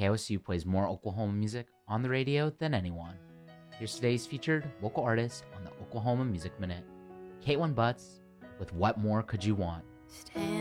KOSU plays more Oklahoma music on the radio than anyone. Here's today's featured local artist on the Oklahoma Music Minute, Caitlin Butts with What More Could You Want? Stand